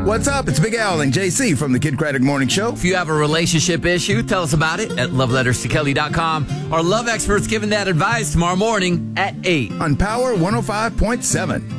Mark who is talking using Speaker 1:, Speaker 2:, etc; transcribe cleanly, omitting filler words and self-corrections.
Speaker 1: What's up? It's Big Al and JC from the Kid Craddock Morning Show.
Speaker 2: If you have a relationship issue, tell us about it at loveletterstokelly.com. Our love expert's giving that advice tomorrow morning at 8
Speaker 1: on Power 105.7.